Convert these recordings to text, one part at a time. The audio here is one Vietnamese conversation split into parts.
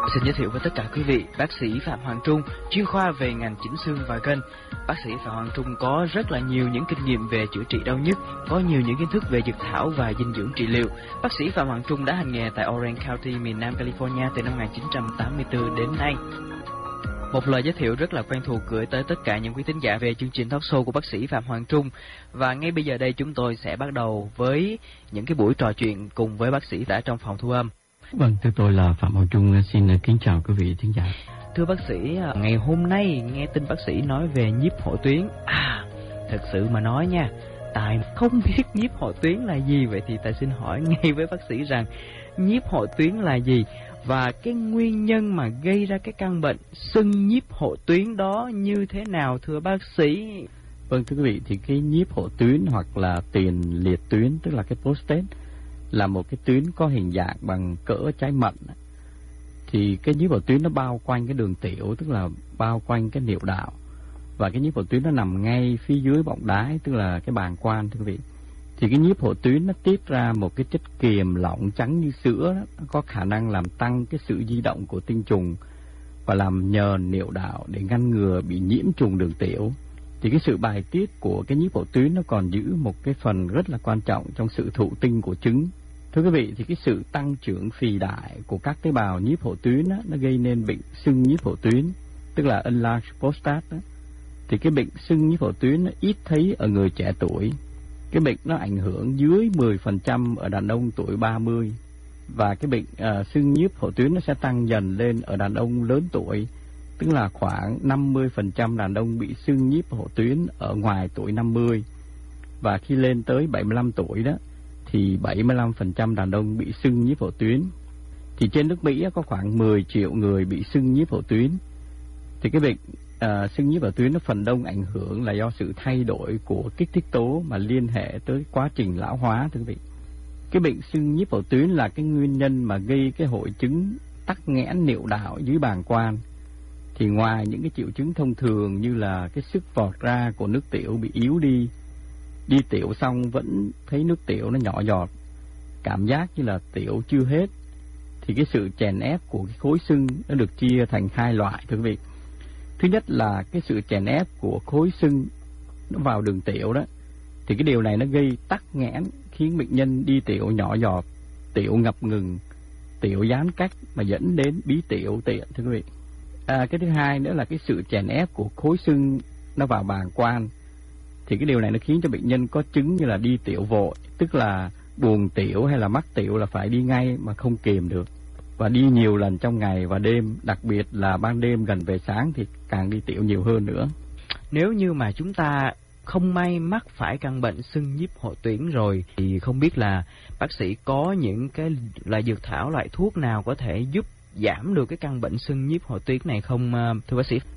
Xin giới thiệu với tất cả quý vị, bác sĩ Phạm Hoàng Trung, chuyên khoa về ngành chỉnh xương và gân. Bác sĩ Phạm Hoàng Trung có rất là nhiều những kinh nghiệm về chữa trị đau nhức, có nhiều những kiến thức về dược thảo và dinh dưỡng trị liệu. Bác sĩ Phạm Hoàng Trung đã hành nghề tại Orange County, miền Nam California từ năm 1984 đến nay. Một lời giới thiệu rất là quen thuộc gửi tới tất cả những quý thính giả về chương trình talk show của bác sĩ Phạm Hoàng Trung. Và ngay bây giờ đây chúng tôi sẽ bắt đầu với những cái buổi trò chuyện cùng với bác sĩ đã trong phòng thu âm. Vâng, thưa tôi là Phạm Hoàng Trung, xin kính chào quý vị thính giả. Thưa bác sĩ, ngày hôm nay nghe tin bác sĩ nói về nhiếp hộ tuyến. Thật sự mà nói nha, Tài không biết nhiếp hộ tuyến là gì. Vậy thì Tài xin hỏi ngay với bác sĩ rằng nhiếp hộ tuyến là gì? Và cái nguyên nhân mà gây ra cái căn bệnh sưng nhiếp hộ tuyến đó như thế nào thưa bác sĩ? Vâng, thưa quý vị, thì cái nhiếp hộ tuyến hoặc là tiền liệt tuyến, tức là cái prostate, là một cái tuyến có hình dạng bằng cỡ trái mận. Thì cái nhiếp hộ tuyến nó bao quanh cái đường tiểu, tức là bao quanh cái niệu đạo. Và cái nhiếp hộ tuyến nó nằm ngay phía dưới bọng đái, tức là cái bàng quang, thưa quý vị. Thì cái nhiếp hộ tuyến nó tiết ra một cái chất kiềm lỏng trắng như sữa đó, nó có khả năng làm tăng cái sự di động của tinh trùng và làm nhờn niệu đạo để ngăn ngừa bị nhiễm trùng đường tiểu. Thì cái sự bài tiết của cái nhiếp hộ tuyến nó còn giữ một cái phần rất là quan trọng trong sự thụ tinh của trứng. Thưa quý vị, thì cái sự tăng trưởng phì đại của các tế bào nhiếp hộ tuyến đó, nó gây nên bệnh sưng nhiếp hộ tuyến, tức là enlarged prostate đó. Thì cái bệnh sưng nhiếp hộ tuyến nó ít thấy ở người trẻ tuổi. Cái bệnh nó ảnh hưởng dưới 10% ở đàn ông tuổi 30. Và cái bệnh sưng nhiếp hộ tuyến nó sẽ tăng dần lên ở đàn ông lớn tuổi, tức là khoảng 50% đàn ông bị sưng nhiếp hộ tuyến ở ngoài tuổi 50. Và khi lên tới 75 tuổi đó, thì 75% đàn ông bị sưng nhiếp hộ tuyến. Thì trên nước Mỹ có khoảng 10 triệu người bị sưng nhiếp hộ tuyến. Thì cái bệnh sưng nhiếp hộ tuyến nó phần đông ảnh hưởng là do sự thay đổi của kích thích tố mà liên hệ tới quá trình lão hóa, thưa quý vị. Cái bệnh sưng nhiếp hộ tuyến là cái nguyên nhân mà gây cái hội chứng tắc nghẽn niệu đạo dưới bàng quang. Thì ngoài những cái triệu chứng thông thường như là cái sức vọt ra của nước tiểu bị yếu đi tiểu xong vẫn thấy nước tiểu nó nhỏ giọt, cảm giác như là tiểu chưa hết, thì cái sự chèn ép của cái khối sưng nó được chia thành hai loại, thưa quý vị. Thứ nhất là cái sự chèn ép của khối sưng nó vào đường tiểu đó, thì cái điều này nó gây tắc nghẽn, khiến bệnh nhân đi tiểu nhỏ giọt, tiểu ngập ngừng, tiểu giãn cách mà dẫn đến bí tiểu tiện, thưa quý vị. Cái thứ hai nữa là cái sự chèn ép của khối sưng nó vào bàng quang. Thì cái điều này nó khiến cho bệnh nhân có chứng như là đi tiểu vội, tức là buồn tiểu hay là mắc tiểu là phải đi ngay mà không kìm được, và đi nhiều lần trong ngày và đêm, đặc biệt là ban đêm gần về sáng thì càng đi tiểu nhiều hơn nữa. Nếu như mà chúng ta không may mắc phải căn bệnh sưng nhiếp hộ tuyến rồi, thì không biết là bác sĩ có những cái loại dược thảo, loại thuốc nào có thể giúp giảm được cái căn bệnh sưng nhiếp hộ tuyến này không thưa bác sĩ?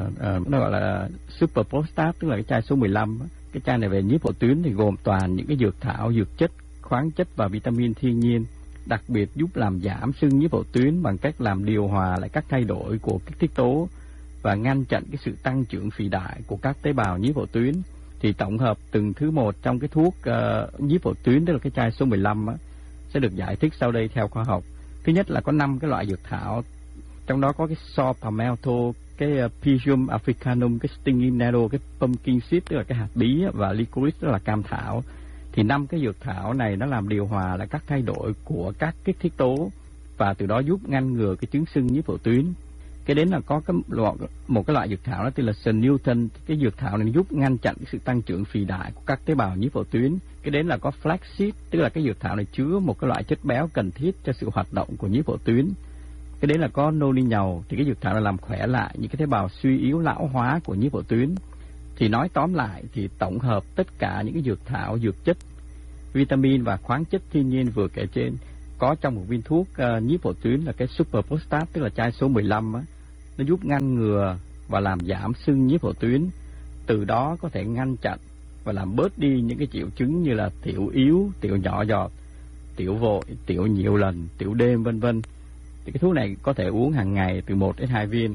Nó gọi là Super Prostate, tức là cái chai số 15. Cái chai này về nhiếp hộ tuyến thì gồm toàn những cái dược thảo, dược chất, khoáng chất và vitamin thiên nhiên, đặc biệt giúp làm giảm sưng nhiếp hộ tuyến bằng cách làm điều hòa lại các thay đổi của kích thích tố và ngăn chặn cái sự tăng trưởng phì đại của các tế bào nhiếp hộ tuyến. Thì tổng hợp từng thứ một trong cái thuốc nhiếp hộ tuyến, tức là cái chai số 15 á, sẽ được giải thích sau đây theo khoa học. Thứ nhất là có 5 cái loại dược thảo, trong đó có cái saw palmetto, cái Pythium africanum, cái stinging nettle, cái pumpkin seed tức là cái hạt bí, và licorice tức là cam thảo. Thì 5 cái dược thảo này nó làm điều hòa lại các thay đổi của các kích thích tố và từ đó giúp ngăn ngừa cái chứng sưng nhiếp hộ tuyến. Cái đến là có một cái loại dược thảo đó tên là Newton. Cái dược thảo này giúp ngăn chặn cái sự tăng trưởng phì đại của các tế bào nhiếp hộ tuyến. Cái đến là có flaxseed, tức là cái dược thảo này chứa một cái loại chất béo cần thiết cho sự hoạt động của nhiếp hộ tuyến. Cái đến là có noli nhầu, thì cái dược thảo này làm khỏe lại những cái tế bào suy yếu lão hóa của nhiếp hộ tuyến. Thì nói tóm lại thì tổng hợp tất cả những cái dược thảo, dược chất, vitamin và khoáng chất thiên nhiên vừa kể trên có trong một viên thuốc nhiếp hộ tuyến là cái Super Prostate, tức là chai số 15 á, nó giúp ngăn ngừa và làm giảm sưng nhiếp hộ tuyến, từ đó có thể ngăn chặn và làm bớt đi những cái triệu chứng như là tiểu yếu, tiểu nhỏ giọt, tiểu vội, tiểu nhiều lần, tiểu đêm vân vân. Thì cái thuốc này có thể uống hàng ngày từ 1 đến 2 viên,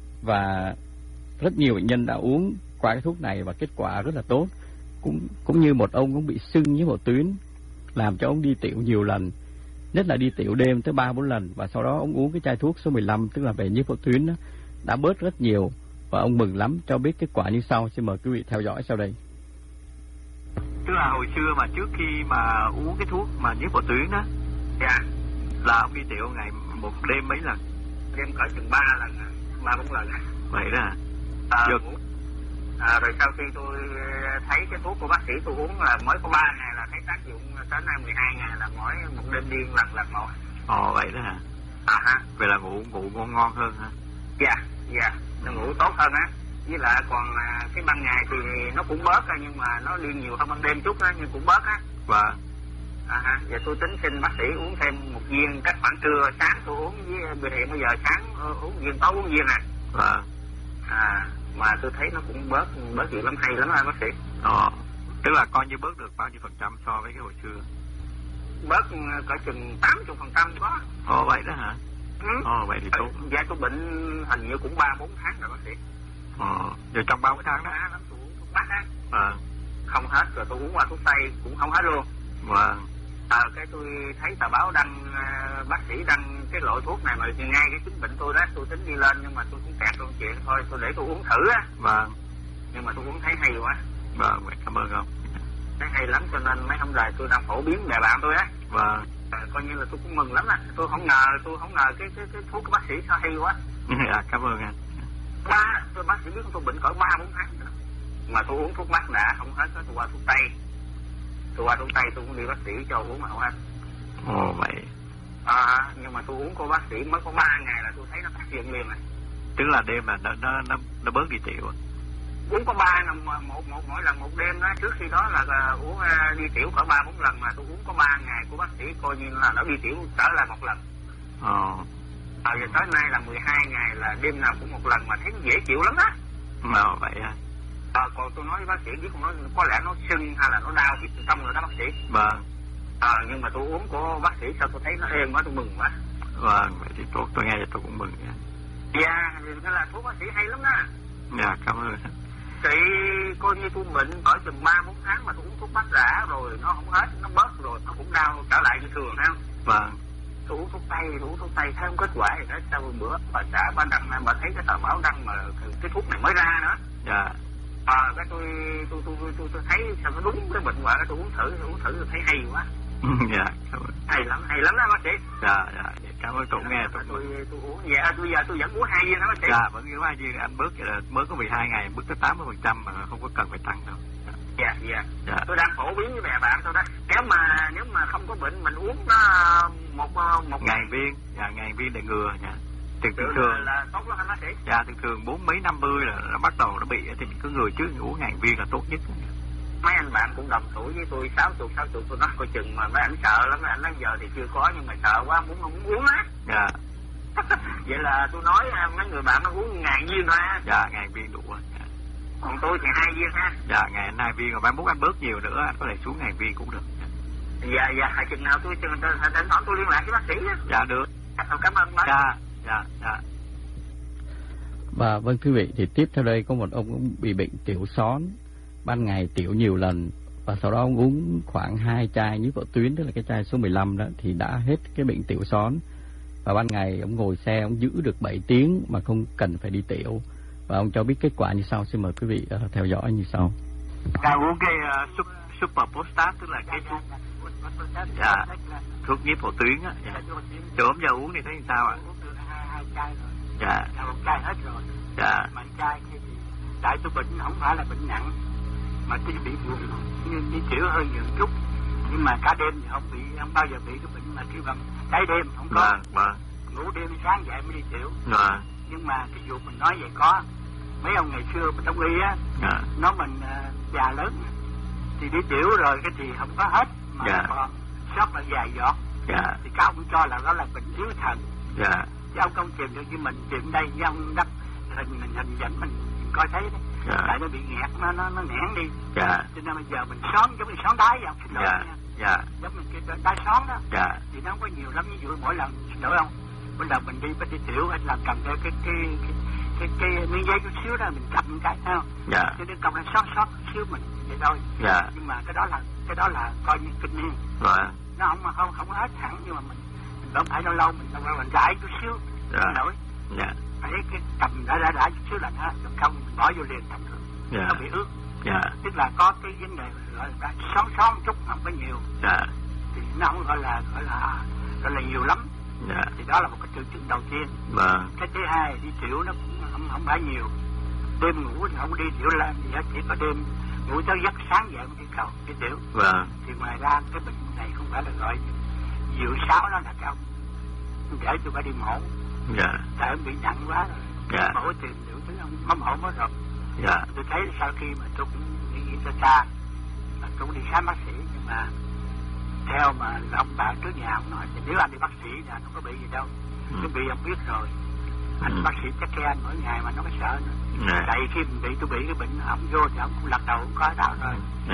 và rất nhiều bệnh nhân đã uống qua cái thuốc này và kết quả rất là tốt. Cũng như một ông cũng bị sưng nhiếp hộ tuyến, làm cho ông đi tiểu nhiều lần, nhất là đi tiểu đêm tới 3-4 lần, và sau đó ông uống cái chai thuốc số 15 tức là về nhiễm phổ tuyến đó, đã bớt rất nhiều và ông mừng lắm. Cho biết kết quả như sau, xin mời quý vị theo dõi sau đây. Tức là hồi xưa mà trước khi mà uống cái thuốc mà nhiễm phổ tuyến đó, dạ, là ông đi tiểu ngày một đêm mấy lần? đêm cỡ chừng 3 lần, 3-4 lần. Vậy đó rồi sau khi tôi thấy cái thuốc của bác sĩ tôi uống là mới có 3 ngày là thấy tác dụng, tới nay 12 ngày là mỗi một đêm đi lần một. Vậy đó hả? Ha. Vậy là ngủ ngon hơn hả? Dạ, nó ngủ tốt hơn á. Với lại còn cái ban ngày thì nó cũng bớt ra, nhưng mà nó đi nhiều hơn ban đêm chút á, nhưng cũng bớt á. Và Giờ tôi tính xin bác sĩ uống thêm một viên cách khoảng trưa, sáng tôi uống, với hiện bây giờ sáng uống viên, tối uống viên nè. Và mà tôi thấy nó cũng bớt nhiều lắm, hay lắm bác sĩ. Tức là coi như bớt được bao nhiêu % so với cái hồi xưa? Bớt cỡ chừng 80% có. Vậy đó hả? Vậy thì tốt. Dạ tôi bệnh hình như cũng 3-4 tháng rồi bác sĩ. Rồi trong 30 tháng đó tôi uống thuốc bắc á. Không hết, rồi tôi uống qua thuốc tây cũng không hết luôn. Cái tôi thấy tờ báo đăng, bác sĩ đăng cái loại thuốc này mà ngay cái chứng bệnh tôi đó, tôi tính đi lên nhưng mà tôi cũng kẹt luôn chuyện thôi, tôi để tôi uống thử á. Nhưng mà tôi uống thấy hay quá. Cảm ơn ông. Thấy hay lắm, cho nên mấy hôm nay tôi đang phổ biến bè bạn tôi á. Coi như là tôi cũng mừng lắm á. Tôi không ngờ cái thuốc của bác sĩ sao hay quá. Cảm ơn anh. Bác sĩ biết tôi bệnh cỡ 3-4 tháng rồi. Mà tôi uống thuốc bắc đã không hết, tôi qua thuốc tây. Tôi cũng đi bác sĩ cho uống mà không hết. Vậy. Nhưng mà tôi uống của bác sĩ mới có 3 ngày là tôi thấy nó phát hiện liền rồi. Tức là đêm là nó bớt đi tiểu. Uống có 3 lần, mỗi lần một đêm đó. Trước khi đó là uống đi tiểu cỡ 3-4 lần, mà tôi uống có 3 ngày của bác sĩ coi như là nó đi tiểu trở lại một lần. Giờ tới nay là 12 ngày là đêm nào cũng một lần, mà thấy nó dễ chịu lắm á. Vậy á. Còn tôi nói với bác sĩ chứ không nói có lẽ nó sưng hay là nó đau thì xong rồi đó bác sĩ. Nhưng mà tôi uống của bác sĩ sao tôi thấy nó êm quá, tôi mừng quá. Vậy thì tốt, tôi nghe vậy tôi cũng mừng nha. Thế là thuốc bác sĩ hay lắm đó. Cảm ơn. Thì coi như tôi bệnh cỡ chừng 3-4 tháng mà tôi uống thuốc bắc rã rồi nó không hết, nó bớt rồi nó cũng đau trở lại như thường không? Tôi uống thuốc tây thấy không kết quả thì nói sau bữa bà xã bà đăng bà thấy cái tờ báo đăng mà cái thuốc này mới ra nữa. Cái tôi thấy sao nó đúng cái bệnh quả, tôi uống thử tôi thấy hay quá. Cảm ơn. Hay lắm đó bác sĩ. Cảm ơn tôi nghe. Tôi uống bây giờ tôi vẫn uống 2 viên đó bác sĩ. Vẫn uống 2 viên, anh bớt vậy là mới có 12 ngày bước tới 80% mà không có cần phải tăng đâu. Tôi đang phổ biến với bè bạn tôi đó. Nếu mà không có bệnh mình uống một 1.000 viên, 1.000 viên để ngừa nha. Thường là tốt lắm hả bác sĩ? Thường 40 50 là nó bắt đầu nó bị thì mình cứ ngừa trước, uống 1.000 viên là tốt nhất. Mấy anh bạn cũng đồng tuổi với tôi 60 tôi nói coi chừng mà mấy anh sợ lắm, mấy anh nói giờ thì chưa có nhưng mà sợ quá muốn uống á. Vậy là tôi nói mấy người bạn nó uống 1.000 viên thôi á. 1.000 viên đủ rồi. Còn tôi thì 2 viên ha. 2 viên, rồi mai mốt anh bớt nhiều nữa anh có thể xuống 1.000 viên cũng được. Chừng nào tôi thỉnh thoảng tôi liên lạc với bác sĩ á. Được. Cảm ơn bác. Và vâng quý vị, thì tiếp theo đây có một ông cũng bị bệnh tiểu xón, ban ngày tiểu nhiều lần và sau đó ông uống khoảng 2 chai nhiễm phổ tuyến, tức là cái chai số 15 đó, thì đã hết cái bệnh tiểu xón. Và ban ngày ông ngồi xe ông giữ được 7 tiếng mà không cần phải đi tiểu. Và ông cho biết kết quả như sau, xin mời quý vị theo dõi như sau. Uống cái Super Postat, tức là cái thuốc thuốc nhiễm phổ tuyến á. Từ hôm giờ uống thì thấy sao ạ? Hai chai rồi. Một chai hết rồi. Mà chai thì tại tôi bệnh không phải là bệnh nặng mà tôi bị buồn như đi tiểu hơi nhiều chút, nhưng mà cả đêm thì không bao giờ bị cái bệnh mà kêu bằng cái đêm không có. Ngủ đêm sáng dậy mới đi tiểu. Nhưng mà cái vụ mình nói vậy có mấy ông ngày xưa mà trong y á, nói mình già lớn thì đi tiểu rồi cái thì không có hết mà còn sót lại vài giọt. Thì các ông cho là đó là bệnh yếu thận. Chứ ông không tìm được như mình tìm đây với ông đắp hình dẫn mình coi thấy đấy. Tại nó bị nghẹt, nó nén đi. Cho nên bây giờ mình xón giống như xón đáy vậy, xin lỗi nha. Giống như cái đáy xón đó. Thì nó không có nhiều lắm, ví dụ mỗi lần xin lỗi không, mỗi lần mình đi tiểu hay là cầm theo cái miếng giấy chút xíu đó mình cầm cái thấy không? Cho nên cầm lên xót xíu mình vậy thôi. Nhưng mà cái đó là coi như kinh niên. nó không hết hẳn, nhưng mà mình vẫn phải lâu lâu mình rải chút xíu nổi. Dạ. Phải cái cầm đã chút xíu là hết, không mình bỏ vô liền tầm thường. Dạ. Nó bị ướt. Dạ. Tức là có cái vấn đề gọi là xón chút, không có nhiều. Dạ. Thì nó không gọi là nhiều lắm. Dạ. Thì đó là một cái triệu chứng đầu tiên. Vâng. Cái thứ hai đi tiểu nó cũng không phải nhiều. Đêm ngủ thì không đi tiểu làm gì hết, chỉ có đêm ngủ tới giấc sáng dậy mới đi cầu đi tiểu. Vâng. Thì ngoài ra cái bệnh này không phải là gọi diệu sáu, nó là cái ông để tôi phải đi mổ. Dạ. Tại ông bị nặng quá rồi. Dạ. Mổ tìm tiểu thứ ông mổ mới rồi. Dạ. Tôi thấy sau khi mà tôi cũng đi xa tôi cũng đi khám bác sĩ, nhưng mà theo mà ông bà trước nhà ông nói thì nếu anh đi bác sĩ thì anh không có bị gì đâu. Cái bị ông biết rồi. Anh bác sĩ chắc anh mỗi ngày mà nó có sợ nữa. Tại khi mình tôi bị cái bệnh ông vô thì ông cũng lật đầu cũng có đau rồi.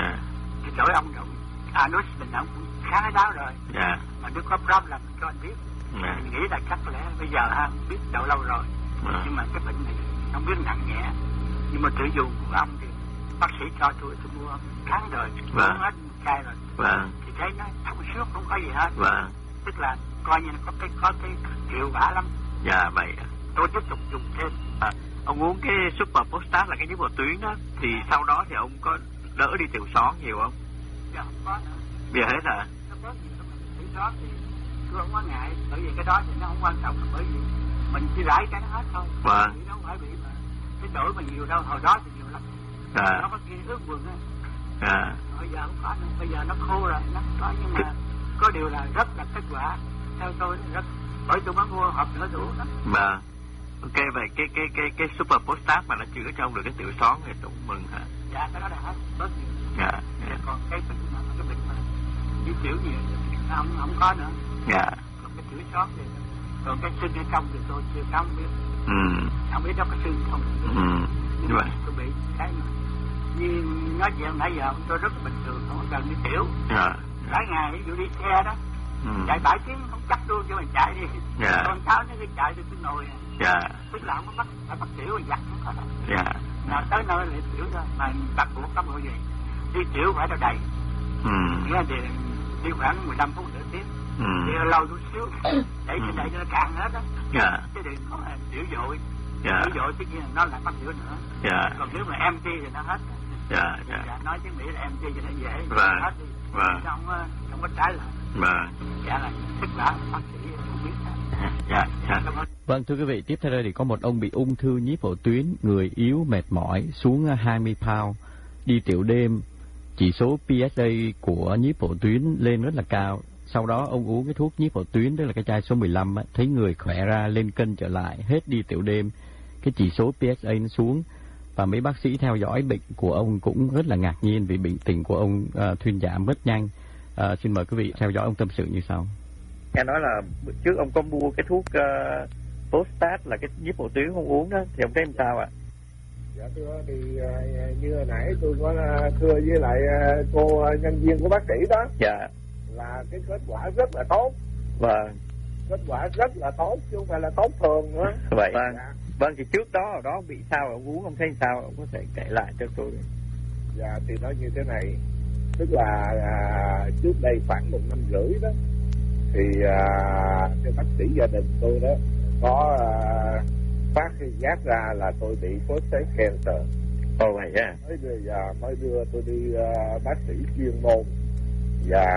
Thì đổi ông rồi anus mình ông cũng khá cái đau rồi. Mà nếu có problem cho anh biết. Mình nghĩ là chắc có lẽ bây giờ không biết đau lâu rồi. Nhưng mà cái bệnh này không biết nặng nhẹ. Nhưng mà tự dùng của ông thì bác sĩ cho tôi mua kháng rồi, uống hết một chai rồi. Thì thấy nó thông suốt, không có gì hết. Tức là coi như có cái hiệu quả lắm. Dạ vậy. Tôi tiếp tục dùng thêm. Ông uống cái Super Postat là cái nhiếp bào tuyến đó, thì sau đó thì ông có đỡ đi tiểu xón nhiều không? Dạ không có nữa. Bây giờ hết hả? Nó có nhiều lắm, tiểu xón thì tôi không có ngại, bởi vì cái đó thì nó không quan trọng, bởi vì mình chỉ rải cái nó hết thôi. Vâng. Nó không phải bị mà cái đổi mà nhiều đâu, hồi đó thì nhiều lắm. Nó có kia ướt quần á. Bây giờ không có nữa, bây giờ nó khô rồi, nó có, nhưng mà có điều là rất là kết quả theo tôi rất, bởi tôi mới mua hộp nữa đủ đó. Vâng. Ok, vậy cái Super Postat mà nó chữa cho ông được cái tiểu xón thì tôi cũng mừng hả? Dạ, cái đó là hết bớt nhiều. Dạ. Còn cái bệnh mà đi tiểu nhiều nó không có nữa. Dạ. Còn cái tiểu xón thì còn cái sưng ở trong thì tôi chưa không biết. Không biết nó có sưng không. Nhưng mà tôi bị cái mà như nói chuyện nãy giờ tôi rất là bình thường, không cần đi tiểu. Cả ngày ví dụ đi xe đó, chạy 7 tiếng không chắc luôn cho mình chạy đi. Con cháu nó đi chạy được cái nồi. Tức là không có bắt tiểu rồi giặt không có đâu. Nào tới nơi lại tiểu thôi, mà bắt buộc có mọi gì đi tiểu phải đâu đầy. Nghĩa thì đi khoảng 15 phút nửa tiếng. Đi lâu chút xíu để cho đây cho nó cạn hết đó. Chứ đừng có tiểu dội. Tiểu dội tất nhiên là nó lại bắt tiểu nữa. Còn nếu mà empty thì nó hết. Nói tiếng Mỹ là empty cho nó dễ. Hết đi. Không có trái lại. Dạ là tức là bác sĩ không biết. Vâng, thưa quý vị, tiếp theo đây thì có một ông bị ung thư nhiếp phổi tuyến, người yếu, mệt mỏi, xuống 20 pound, đi tiểu đêm, chỉ số PSA của nhiếp phổi tuyến lên rất là cao. Sau đó ông uống cái thuốc nhiếp phổi tuyến, tức là cái chai số 15, thấy người khỏe ra, lên cân trở lại, hết đi tiểu đêm, cái chỉ số PSA nó xuống. Và mấy bác sĩ theo dõi bệnh của ông cũng rất là ngạc nhiên vì bệnh tình của ông thuyên giảm rất nhanh. Xin mời quý vị theo dõi ông tâm sự như sau. Nghe nói là trước ông có mua cái thuốc Postat là cái nhiếp phổi tuyến không uống đó, thì ông thấy làm sao ạ? Dạ thưa, thì như hồi nãy tôi có thưa với lại cô nhân viên của bác sĩ đó. Dạ. Là cái kết quả rất là tốt. Vâng. Kết quả rất là tốt chứ không phải là tốt thường nữa. Vậy. Vâng. Vâng, thì trước đó bị sao ông uống, ông thấy sao, ông có thể kể lại cho tôi được. Dạ thì nói như thế này, tức là trước đây khoảng 1 năm rưỡi đó, thì cái bác sĩ gia đình tôi đó có phát giác ra là tôi bị prostate cancer. Ồ vậy à? Mới đưa tôi đi bác sĩ chuyên môn và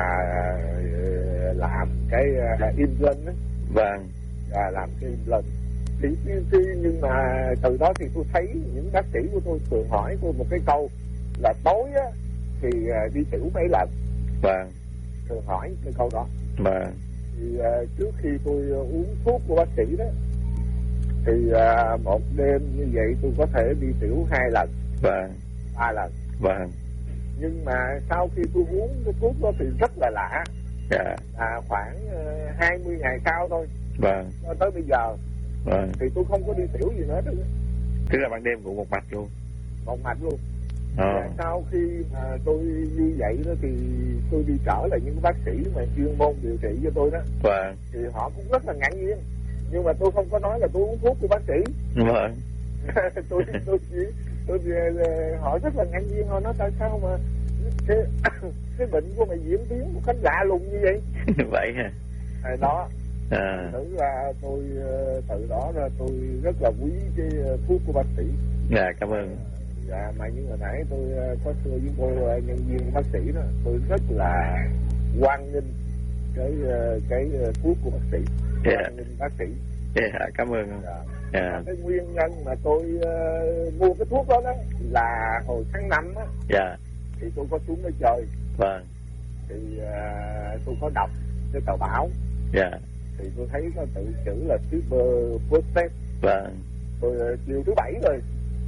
làm cái implant đó. Vâng. Và làm cái implant. Nhưng mà từ đó thì tôi thấy những bác sĩ của tôi thường hỏi tôi một cái câu là tối á thì đi tiểu mấy lần. Vâng. Thường hỏi cái câu đó. Vâng. Thì trước khi tôi uống thuốc của bác sĩ đó thì một đêm như vậy tôi có thể đi tiểu 2 lần. Vâng. 3 lần. Vâng. Nhưng mà sau khi tôi uống cái thuốc đó thì rất là lạ. Khoảng 20 ngày sau thôi. Vâng. Cho tới bây giờ. Vâng. Thì tôi không có đi tiểu gì nữa. Tức là ban đêm cũng một mạch luôn. Một mạch luôn. Và sau khi mà tôi như vậy đó thì tôi đi trở lại những bác sĩ mà chuyên môn điều trị cho tôi đó. Vâng. Thì họ cũng rất là ngạc nhiên. Nhưng mà tôi không có nói là tôi uống thuốc của bác sĩ. Vâng. tôi họ rất là ngạc nhiên, họ nói tại sao mà cái bệnh của mày diễn tiến một cách lạ lùng như vậy. Vậy hả? Đó. Thử ra tôi từ đó ra tôi rất là quý cái thuốc của bác sĩ. Dạ, cảm ơn. Dạ, mà như hồi nãy tôi có thưa với cô nhân viên bác sĩ đó, tôi rất là hoan nghênh cái thuốc của bác sĩ. Hoan nghênh bác sĩ. Dạ, cảm ơn. Dạ. Cái nguyên nhân mà tôi mua cái thuốc đó là hồi tháng 5 á. Dạ. Thì tôi có xuống đó chơi. Vâng. Thì tôi có đọc cái tờ báo. Dạ. Thì tôi thấy có tự chữ là super prostate. Vâng. Tôi chiều thứ bảy rồi.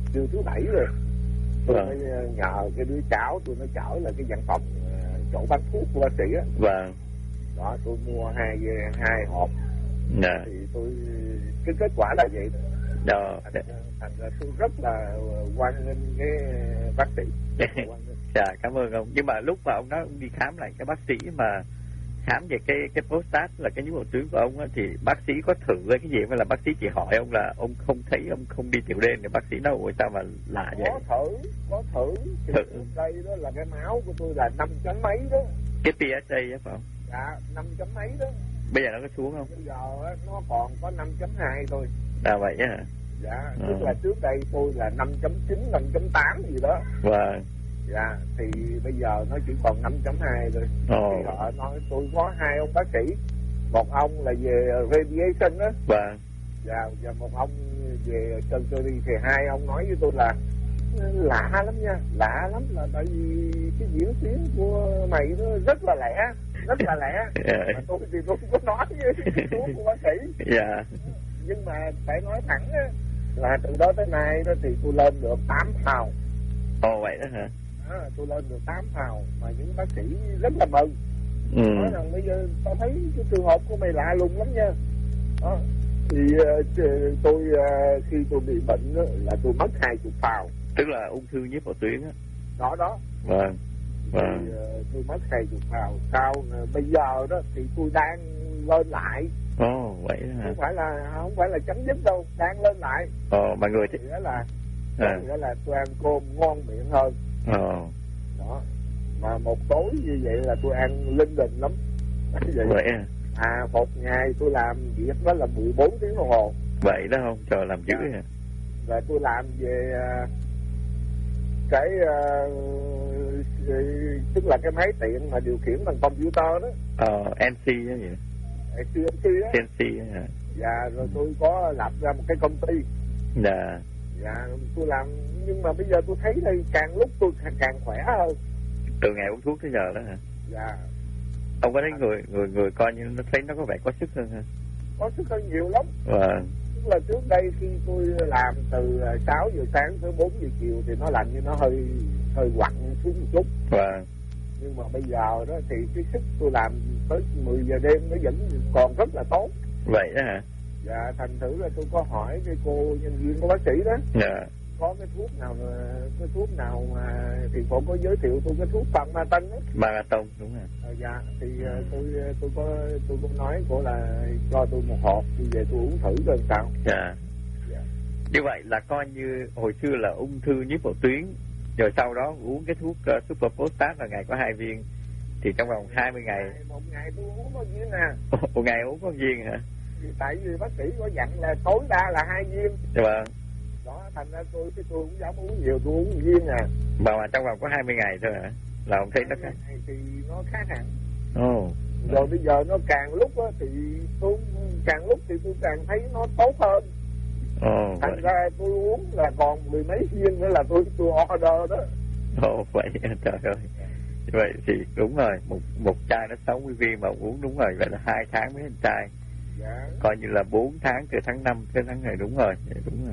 Tôi mới nhờ cái đứa cháu tôi nó chở là cái văn phòng chỗ bán thuốc của bác sĩ á. Vâng. Đó, tôi mua hai hộp. Dạ. Thì cái kết quả là vậy đó. Thành ra tôi rất là hoan nghênh cái bác sĩ. Dạ, cảm ơn ông. Nhưng mà lúc mà ông nói ông đi khám lại cái bác sĩ mà khám về cái prostate là cái nhũ bào tuyến của ông á, thì bác sĩ có thử cái gì hay là bác sĩ chỉ hỏi ông là ông không thấy ông không đi tiểu đêm thì bác sĩ nói ôi sao mà lạ vậy? Có thử. Thì đây đó là cái máu của tôi là 5 chấm mấy đó. Cái PSA á phải không? Dạ, 5 chấm mấy đó. Bây giờ nó có xuống không? Bây giờ á, nó còn có 5.2 thôi. Vậy á hả? Dạ, tức là trước đây tôi là 5.9, 5.8 gì đó. Vâng. Dạ, thì bây giờ nó chỉ còn 5.2 thôi. Thì họ nói tôi có hai ông bác sĩ. Một ông là về radiation á. Vâng. Dạ, và một ông về surgery. Thì hai ông nói với tôi là lạ lắm nha, lạ lắm là tại vì cái diễn tiến của mày nó rất là lẻ. Mà tôi thì tôi không có nói với thuốc của bác sĩ. Dạ. Nhưng mà phải nói thẳng á, là từ đó tới nay đó thì tôi lên được 8 pound. Vậy đó hả? Tôi lên được 8 pound mà những bác sĩ rất là mừng. Nói rằng bây giờ tao thấy cái trường hợp của mày lạ lùng lắm nha. Đó. Thì tôi khi tôi bị bệnh đó, là tôi mất 20 pound. Tức là ung thư nhiếp bào tuyến á. Đó. Vâng. Thì tôi mất 20 pound. Sau bây giờ đó thì tôi đang lên lại. Vậy đó hả? Không phải là chấm dứt đâu, đang lên lại. Mà người thì nghĩa là tôi ăn cơm ngon miệng hơn. Đó. Mà một tối như vậy là tôi ăn linh đình lắm. Vậy một ngày tôi làm việc đó là 14 tiếng đồng hồ. Vậy đó không? Trời, làm dữ hả? Và tôi làm về tức là cái máy tiện mà điều khiển bằng computer đó. NC đó vậy. CNC hả? Dạ, rồi tôi có lập ra một cái công ty. Dạ. Dạ, tôi làm, nhưng mà bây giờ tôi thấy đây càng lúc tôi càng khỏe hơn. Từ ngày uống thuốc tới giờ đó hả? Dạ. Ông có thấy người coi như nó thấy nó có vẻ có sức hơn hả? Có sức hơn nhiều lắm. Vâng. Tức là trước đây khi tôi làm từ 6 giờ sáng tới 4 giờ chiều thì nó làm như nó hơi quặn xuống một chút. Vâng. Nhưng mà bây giờ đó thì cái sức tôi làm tới 10 giờ đêm nó vẫn còn rất là tốt. Vậy đó hả? Dạ, thành thử là tôi có hỏi cái cô nhân viên của bác sĩ đó. Dạ. Có cái thuốc nào mà thì cô có giới thiệu tôi cái thuốc Pharmaton đó. Marathon đúng rồi. Dạ, thì tôi có nói cô là cho tôi một hộp, tôi về tôi uống thử coi sao. Dạ. Như vậy là coi như hồi xưa là ung thư nhiếp bào tuyến, rồi sau đó uống cái thuốc Super Prostate là ngày có 2 viên, thì trong vòng 20 ngày. Một ngày tôi uống có viên à? Một ngày uống có viên hả? Tại vì bác sĩ có dặn là tối đa là 2 viên. Vâng. Đó, thành ra tôi không dám uống nhiều, tôi uống viên à. Mà trong vòng có 20 ngày thôi hả? Là ông thấy nó khác? Thì nó khác hẳn. Rồi bây giờ nó càng lúc á thì tôi càng thấy nó tốt hơn. Thành ra tôi uống là còn 10 mấy viên nữa là tôi order đó. Vậy trời ơi. Vậy thì đúng rồi, một chai nó 60 viên mà uống đúng rồi, vậy là 2 tháng mới hết chai. Dạ. Coi như là 4 tháng từ tháng 5 tới tháng này, đúng rồi.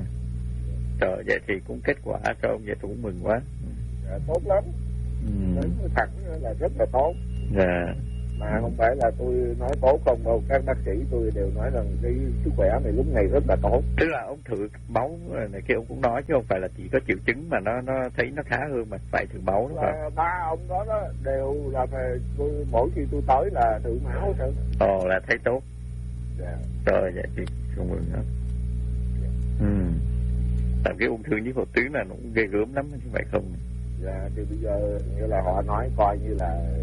Trời, vậy thì cũng kết quả cho ông, vậy tôi cũng mừng quá. Dạ, tốt lắm. Nói thẳng là rất là tốt. Dạ. Mà không phải là tôi nói tốt không đâu, các bác sĩ tôi đều nói rằng cái sức khỏe này lúc này rất là tốt. Tức là ông thử máu này kia ông cũng nói chứ không phải là chỉ có triệu chứng mà nó thấy nó khá hơn mà phải thử máu đó. Là ba ông đó đều là tôi mỗi khi tôi tới là thử máu thử. Là thấy tốt. Dạ. Rồi vậy thì không mừng lắm. Tại cái ung thư nhiếp bào tuyến là nó cũng ghê gớm lắm chứ phải không? Dạ, thì bây giờ như là họ nói coi như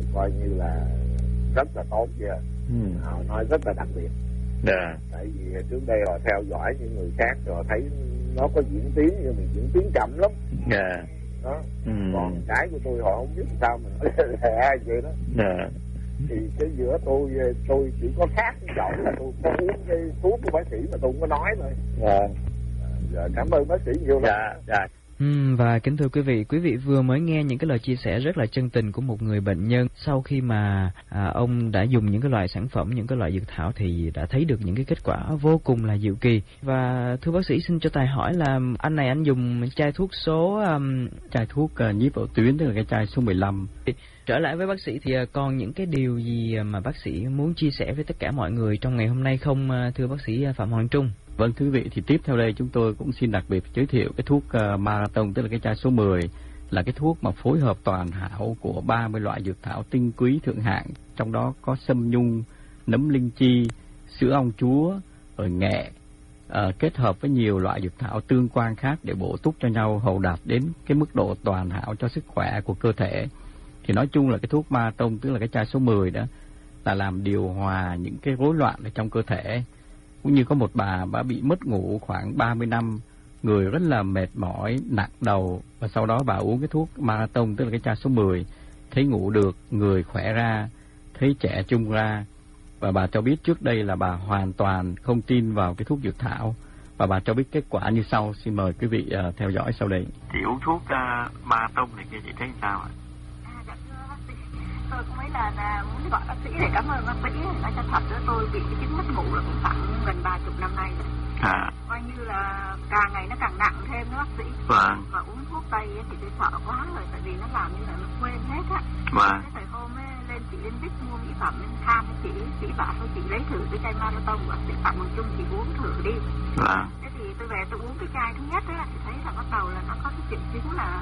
là rất là tốt kìa. Họ nói rất là đặc biệt. Tại vì trước đây họ theo dõi những người khác rồi thấy nó có diễn tiến, nhưng mình diễn tiến chậm lắm. Đó. Còn cái của tôi họ không biết sao mà nói là vậy đó. Thì cái giữa tôi chỉ có khác cái chỗ là tôi có uống cái thuốc của bác sĩ mà tôi không có nói thôi. Dạ, cảm ơn bác sĩ nhiều lắm. Dạ. Và kính thưa quý vị vừa mới nghe những cái lời chia sẻ rất là chân tình của một người bệnh nhân sau khi mà ông đã dùng những cái loại sản phẩm, những cái loại dược thảo thì đã thấy được những cái kết quả vô cùng là diệu kỳ. Và thưa bác sĩ, xin cho Tài hỏi là anh dùng chai thuốc chai thuốc nhíp ổ tuyến, tức là cái chai số 15. Trở lại với bác sĩ thì còn những cái điều gì mà bác sĩ muốn chia sẻ với tất cả mọi người trong ngày hôm nay không, thưa bác sĩ Phạm Hoàng Trung? Vâng, thưa quý vị, thì tiếp theo đây chúng tôi cũng xin đặc biệt giới thiệu cái thuốc Marathon, tức là cái chai số 10, là cái thuốc mà phối hợp toàn hảo của 30 loại dược thảo tinh quý thượng hạng, trong đó có sâm nhung, nấm linh chi, sữa ong chúa, rồi nghệ, kết hợp với nhiều loại dược thảo tương quan khác để bổ túc cho nhau hầu đạt đến cái mức độ toàn hảo cho sức khỏe của cơ thể. Thì nói chung là cái thuốc Marathon, tức là cái chai số 10 đó, là làm điều hòa những cái rối loạn ở trong cơ thể. Cũng như có một bà bị mất ngủ khoảng 30 năm, người rất là mệt mỏi, nặng đầu, và sau đó bà uống cái thuốc Marathon, tức là cái chai số 10, thấy ngủ được, người khỏe ra, thấy trẻ trung ra. Và bà cho biết trước đây là bà hoàn toàn không tin vào cái thuốc dược thảo, và bà cho biết kết quả như sau. Xin mời quý vị theo dõi sau đây. Chị uống thuốc Marathon này kia chị thấy sao ạ? Dạ thưa bác sĩ, tôi cũng mấy lần muốn gọi bác sĩ để cảm ơn bác sĩ. Nói cho thật đó, tôi bị cái chứng mất ngủ là cũng khoảng gần 30 năm nay rồi. Coi như là càng ngày nó càng nặng thêm đó bác sĩ. Và uống thuốc tây thì tôi sợ quá rồi, tại vì nó làm như là nó quên hết á. Cái thời hôm lên chị lên Bích mua mỹ phẩm lên tham với chị bảo thôi chị lấy thử cái chai Marathon của bác sĩ Phạm Hoàng Trung, chị uống thử đi. Thế thì tôi về tôi uống cái chai thứ nhất ấy, thì thấy là bắt đầu là nó có cái triệu chứng là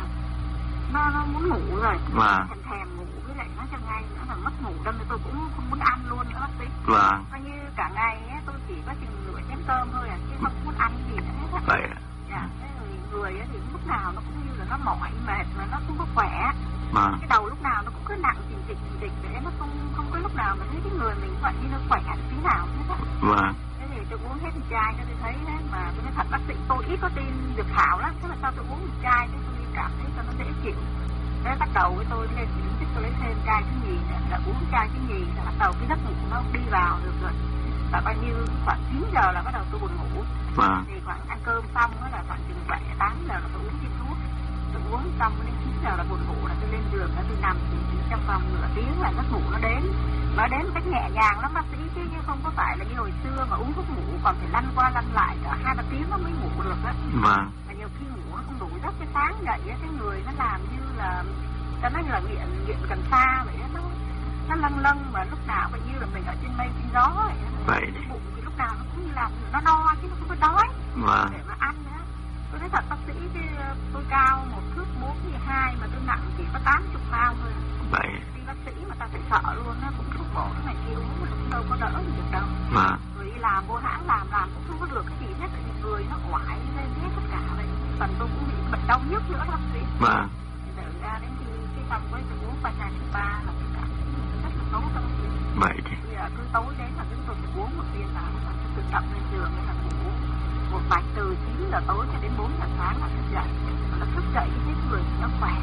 nó muốn ngủ rồi, thèm ngủ, với lại nó cho ngay nữa là mất ngủ, đâm tôi cũng không muốn ăn luôn nữa bác sĩ. Coi như cả ngày ấy, tôi chỉ có chừng nửa chén cơm thôi chứ không muốn ăn gì nữa hết á. Dạ, thế rồi người ấy thì lúc nào nó cũng như là nó mỏi mệt mà nó không có khỏe. Cái đầu lúc nào nó cũng cứ nặng chỉnh để nó không có lúc nào mà thấy cái người mình vậy như nó khỏe tí nào hết á. Thế thì tôi uống hết một chai cho tôi thấy đấy, mà tôi nói thật bác sĩ tôi ít có tin dược thảo lắm, thế là sao tôi uống một chai thế tôi cảm thấy cho nó dễ chịu. Thế bắt đầu với tôi lên thì tôi lấy thêm chai thứ nhì nữa, là uống chai thứ nhì là bắt đầu cái giấc ngủ nó đi vào được rồi. Và bao nhiêu khoảng 9 giờ là bắt đầu tôi buồn ngủ. Thì khoảng ăn cơm xong đó là khoảng chừng 7-8 giờ là tôi uống viên thuốc. Tôi uống xong đến 9 giờ là buồn ngủ là tôi lên giường là tôi nằm chỉ trong vòng nửa tiếng là giấc ngủ nó đến. Nó đến một cách nhẹ nhàng lắm bác sĩ, chứ không có phải là như hồi xưa mà uống thuốc ngủ còn phải lăn qua lăn lại cả 2-3 tiếng nó mới ngủ được á. Mà nhiều khi ngủ nó không đủ giấc, cái sáng dậy á cái người nó làm như là ta nói như là nghiện cần sa vậy đó, nó lâng mà lúc nào vậy như là mình ở trên mây trên gió vậy. Cái bụng thì lúc nào nó cũng như là nó no chứ nó không có đói để mà ăn nữa. Tôi nói thật bác sĩ, tôi cao 1,42 mà tôi nặng chỉ có 80 pound thôi. Đi bác sĩ mà ta phải sợ luôn, nó cũng thuốc bổ cái này kia uống mà cũng đâu có đỡ gì được đâu. Rồi đi làm vô hãng làm cũng không có được cái gì hết, tại vì người nó oải lên hết tất cả vậy. Phần tôi cũng bị bệnh đau nhức nữa bác sĩ. Để ra đến khi cái xong với tôi uống vài chai thứ 3 là tôi cảm thấy rất là tốt bác sĩ. Bây giờ cứ tối đến là chúng tôi phải uống một viên vào, là tôi tập lên giường ấy là ngủ một mạch từ 9 giờ tối cho đến 4 giờ sáng là thức dậy. Là thức dậy cái người nó khỏe.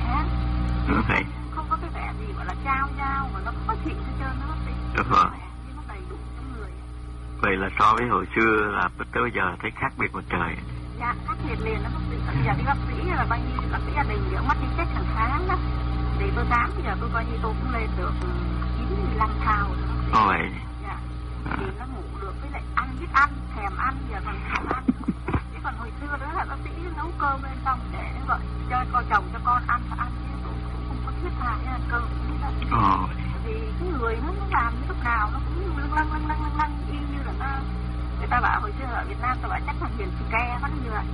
Không có cái vẻ gì gọi là trao mà nó khó chịu hết trơn đó bác sĩ. Nó đầy đủ trong người. Vậy là so với hồi xưa là tới bây giờ thấy khác biệt một trời. Dạ, khác biệt liền đó bác sĩ. Bây giờ đi bác sĩ là bao nhiêu bác sĩ gia đình thì mất đi chết hàng tháng đó. Thì tôi dám bây giờ tôi coi như tôi cũng lên được 95 thao rồi đó. Vậy. Dạ. Thì nó ngủ được, với lại ăn biết ăn, thèm ăn, giờ còn thèm ăn. Chứ còn hồi xưa đó là bác sĩ nấu cơm lên xong để nó gọi cho coi chồng cho con ăn và ăn chứ tôi cũng không có thiết tha ăn cơm cũng như vậy. Vì cái người nó làm lúc nào nó cũng lăng y như là nó, người ta bảo hồi xưa ở Việt Nam ta bảo chắc là hiền sư ke nó như vậy.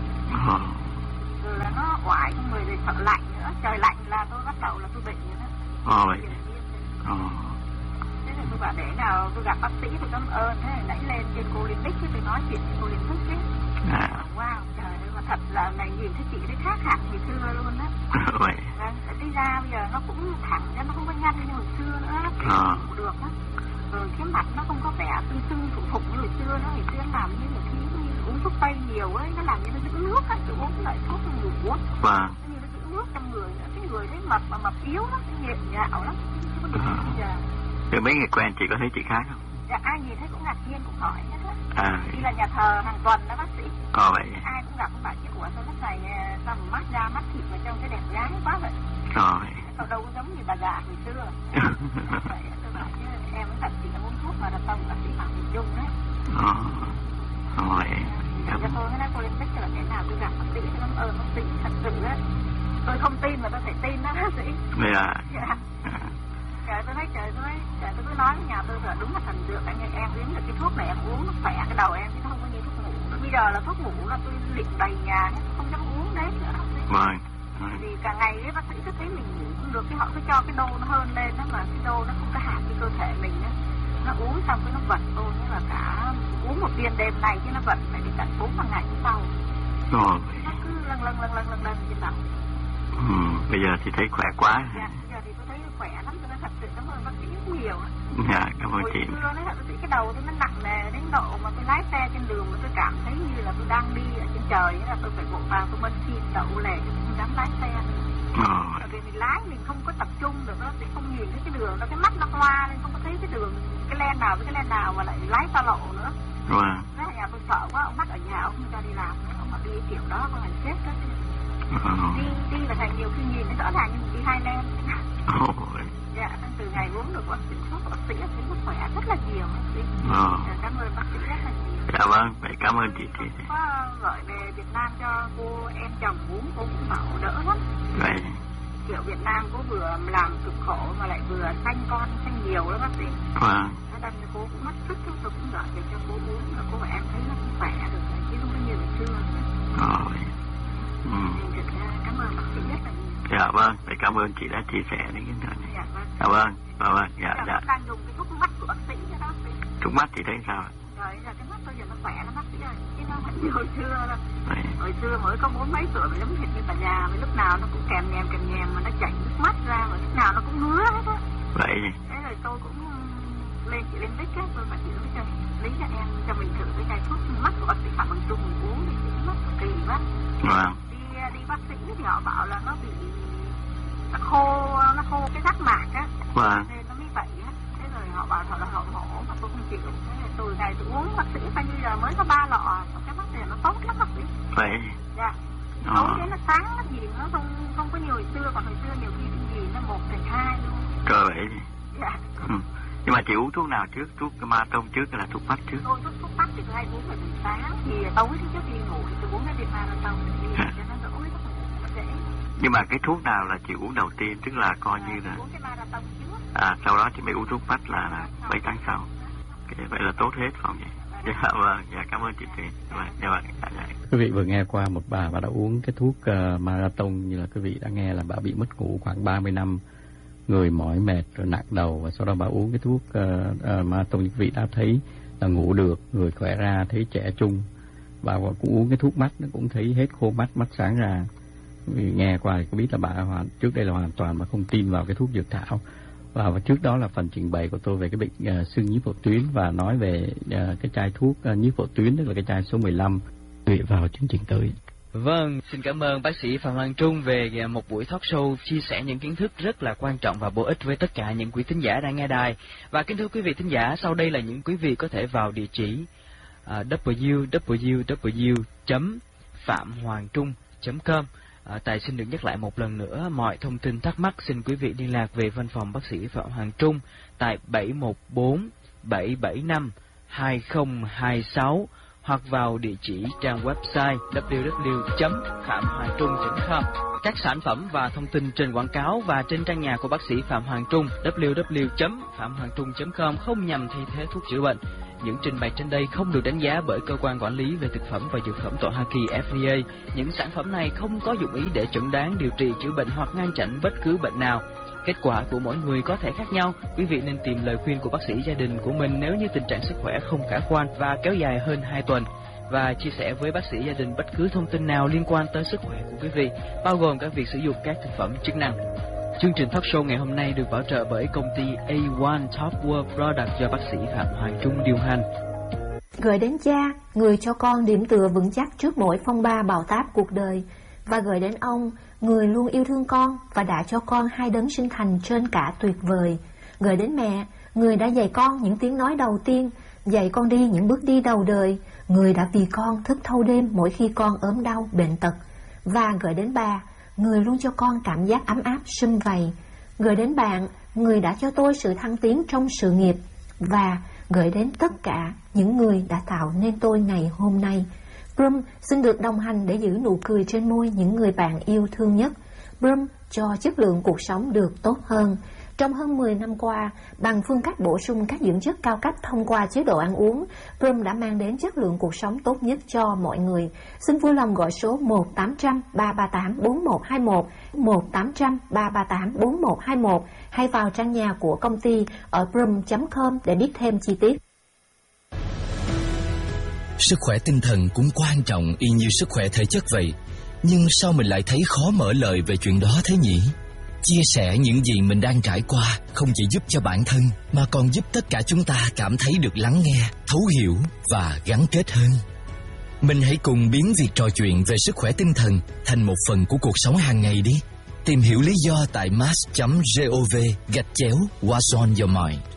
Rồi là nó oải trong người, rồi sợ lạnh nữa, trời lạnh là tôi bắt đầu là tôi bệnh nữa đó. Thế là tôi bảo để nào tôi gặp bác sĩ thì cảm ơn, thế là nãy lên trên cô Liên Bích tôi nói chuyện với cô Liên Bích ấy. Wow, trời ơi, mà thật là này nhìn thấy chị đấy khác hẳn ngày xưa luôn á. Bây da bây giờ nó cũng thẳng ra, nó không có nhăn như hồi xưa nữa, ngủ được á. Rồi cái mặt nó không có vẻ sưng phụng phụng như hồi xưa nữa. Hồi xưa làm như là khi uống thuốc tây nhiều ấy, nó làm như nó giữ nước á, uống lại thuốc ngủ á. Vâng. Như nó giữ nước trong người nữa, cái người đấy mập yếu lắm, nhện nhạo lắm, không có được bây giờ. Rồi mấy người quen chị có thấy chị khác không? Dạ, ai nhìn thấy cũng ngạc nhiên, cũng hỏi hết á. Đi là nhà thờ hàng tuần đó bác sĩ. Vậy. Ai cũng gặp, cũng bảo chứ ủa sao lúc này sao mà mắt da mắt thịt mà trông cái đẹp gái quá vậy. Sao đâu có giống như bà già hồi xưa. Vậy tôi bảo chứ em mới thật chị là uống thuốc mà đợt tông bác sĩ Phạm Hùng Trung đấy. Vậy. Cho tôi cái nói cô lên tích là cái nào tôi gặp bác sĩ tôi cảm ơn bác sĩ thật sự á. Tôi không tin mà tôi phải tin đó bác sĩ. Dạ. Trời tôi cứ nói với nhà tôi là đúng là thần dược, anh ơi em uống được cái thuốc này em uống nó khỏe cái đầu em chứ nó không có như thuốc ngủ. Bây giờ là thuốc ngủ là tôi liệt đầy nhà không dám uống đấy nữa. Vâng. Vì cả ngày ấy, bác sĩ cứ thấy mình ngủ không được, cái họ cứ cho cái đô nó hơn lên đó, mà cái đô nó không có hạt cái cơ thể mình á. Nó uống xong cái nó vật tôi như là cả uống một viên đêm này chứ nó vật phải đến tận 4 ngày sau. Nó cứ lâng lâng trên đầu. Bây giờ thì thấy khỏe quá. Dạ, bây giờ thì tôi thấy khỏe lắm, tôi nói thật sự cảm ơn bác sĩ rất nhiều á. Dạ, cảm ơn chị. Hồi xưa nói thật bác sĩ cái đầu tôi nó nặng nề đến độ mà tôi lái xe trên đường mà tôi cảm thấy như là tôi đang đi ở trên trời, là tôi phải vội vào tôi bấm xin đậu lề tôi không dám lái xe. Bởi vì mình lái mình không có tập trung được đó, thì không nhìn thấy cái đường đó, cái mắt nó hoa nên không có thấy cái đường, cái len nào với cái len nào mà lại lái xa lộ nữa. Thế là nhà tôi sợ quá, ông bắt ở nhà ông không cho đi làm nữa, ông bảo đi kiểu đó con hành chết đó. Đi là thành nhiều khi nhìn nó rõ ràng như mình đi hai len. Dạ, từ ngày uống được bác sĩ thuốc bác sĩ thấy nó khỏe rất là nhiều bác sĩ. Cảm ơn bác sĩ rất là nhiều. Dạ vâng, vậy cảm ơn chị. Có gọi về Việt Nam cho cô em chồng uống, cô cũng bảo đỡ lắm. Vậy. Kiểu Việt Nam cô vừa làm cực khổ mà lại vừa sanh con sanh nhiều đó bác sĩ. Vâng. Đâm cho cô cũng mất sức, tôi cũng gọi về cho cô uống, mà cô và em thấy nó cũng khỏe được rồi, chứ không có như hồi xưa. Cảm ơn bác sĩ rất là nhiều. Dạ vâng, vậy cảm ơn chị đã chia sẻ đến cái này. Dạ vâng. Dạ. Đang dùng cái thuốc mắt của bác sĩ đó bác sĩ. Thuốc mắt thì thấy sao? Rồi là cái mắt tôi giờ nó khỏe lắm bác sĩ ơi, chứ nó không như hồi xưa đâu. Hồi xưa mới có 40 mấy tuổi mà giống hệt như bà già, mà lúc nào nó cũng kèm nhèm mà nó chảy nước mắt ra, mà lúc nào nó cũng ngứa hết á. Vậy. Thế rồi tôi cũng lên chị lên Bích á, tôi bảo chị nói cho lý cho em cho mình thử cái chai thuốc mắt của bác sĩ Phạm Hùng Trung mình uống đi, chị mắt kỳ quá. Vâng. Đi bác sĩ thì họ bảo là nó bị nó khô cái giác mạc á. Vâng. Nên nó mới vậy á. Thế rồi họ bảo họ là hậu hổ mà tôi không chịu. Thế rồi từ ngày tôi uống bác sĩ bao nhiêu giờ mới có 3 lọ, cái mắt này nó tốt lắm bác sĩ. Vậy. Dạ. Tối đến nó sáng nó gì nó không có nhiều hồi xưa, còn hồi xưa nhiều khi cái gì nó 1 thành 2 luôn. Trời vậy. Dạ. Nhưng mà chị uống thuốc nào trước? Thuốc Marathon trước hay là thuốc mắt trước? Tôi thuốc mắt thì tôi hay uống vào buổi sáng, thì tối thì trước đi ngủ thì tôi uống cái viên Marathon thì cho nó đỡ cái thuốc ngủ nó dễ. Nhưng mà cái thuốc nào là chị uống đầu tiên, tức là coi như là uống cái Marathon trước. Sau đó chị mới uống thuốc mắt là 7 tháng sau. Vậy là tốt hết phòng vậy. Dạ vâng, dạ cảm ơn chị Thùy. Dạ vâng. Quý vị vừa nghe qua một bà đã uống cái thuốc Marathon, như là quý vị đã nghe là bà bị mất ngủ khoảng 30 năm, người mỏi mệt rồi nặng đầu, và sau đó bà uống cái thuốc Marathon, quý vị đã thấy là ngủ được, người khỏe ra, thấy trẻ trung. Bà cũng uống cái thuốc mắt, nó cũng thấy hết khô mắt, mắt sáng ra. Vì nghe qua thì có biết là bà trước đây là hoàn toàn mà không tin vào cái thuốc dược thảo. Và trước đó là phần trình bày của tôi về cái bệnh xương nhĩ phổ tuyến, và nói về cái chai thuốc nhĩ phổ tuyến, tức là cái chai số 15. Quý vị vào chương trình tới. Vâng, xin cảm ơn bác sĩ Phạm Hoàng Trung về một buổi talk show chia sẻ những kiến thức rất là quan trọng và bổ ích với tất cả những quý thính giả đang nghe đài. Và kính thưa quý vị thính giả, sau đây là những quý vị có thể vào địa chỉ www.phạm-hoàng-trung.com. Tài xin được nhắc lại một lần nữa, mọi thông tin thắc mắc xin quý vị liên lạc về văn phòng bác sĩ Phạm Hoàng Trung tại 714 775 2026 hoặc vào địa chỉ trang website www.phạm-hoàng-trung.com. Các sản phẩm và thông tin trên quảng cáo và trên trang nhà của bác sĩ Phạm Hoàng Trung www.phạm-hoàng-trung.com không nhằm thay thế thuốc chữa bệnh. Những trình bày trên đây không được đánh giá bởi cơ quan quản lý về thực phẩm và dược phẩm tại Hoa Kỳ FDA. Những sản phẩm này không có dụng ý để chẩn đoán, điều trị, chữa bệnh hoặc ngăn chặn bất cứ bệnh nào. Kết quả của mỗi người có thể khác nhau. Quý vị nên tìm lời khuyên của bác sĩ gia đình của mình nếu như tình trạng sức khỏe không khả quan và kéo dài hơn 2 tuần. Và chia sẻ với bác sĩ gia đình bất cứ thông tin nào liên quan tới sức khỏe của quý vị, bao gồm các việc sử dụng các thực phẩm chức năng. Chương trình talk show ngày hôm nay được bảo trợ bởi công ty A1 Top World Product do bác sĩ Phạm Hoàng Trung điều hành. Gửi đến cha, người cho con điểm tựa vững chắc trước mỗi phong ba bão táp cuộc đời. Và gửi đến ông, người luôn yêu thương con và đã cho con hai đấng sinh thành trên cả tuyệt vời. Gửi đến mẹ, người đã dạy con những tiếng nói đầu tiên, dạy con đi những bước đi đầu đời, người đã vì con thức thâu đêm mỗi khi con ốm đau, bệnh tật. Và gửi đến bà, người luôn cho con cảm giác ấm áp, sum vầy. Gửi đến bạn, người đã cho tôi sự thăng tiến trong sự nghiệp. Và gửi đến tất cả những người đã tạo nên tôi ngày hôm nay. Brum xin được đồng hành để giữ nụ cười trên môi những người bạn yêu thương nhất. Brum cho chất lượng cuộc sống được tốt hơn. Trong hơn 10 năm qua, bằng phương cách bổ sung các dưỡng chất cao cấp thông qua chế độ ăn uống, Brum đã mang đến chất lượng cuộc sống tốt nhất cho mọi người. Xin vui lòng gọi số 1-800-338-4121, 1-800-338-4121 hay vào trang nhà của công ty ở brum.com để biết thêm chi tiết. Sức khỏe tinh thần cũng quan trọng y như sức khỏe thể chất vậy. Nhưng sao mình lại thấy khó mở lời về chuyện đó thế nhỉ? Chia sẻ những gì mình đang trải qua không chỉ giúp cho bản thân mà còn giúp tất cả chúng ta cảm thấy được lắng nghe, thấu hiểu và gắn kết hơn. Mình hãy cùng biến việc trò chuyện về sức khỏe tinh thần thành một phần của cuộc sống hàng ngày đi. Tìm hiểu lý do tại mass.gov/what's on your mind.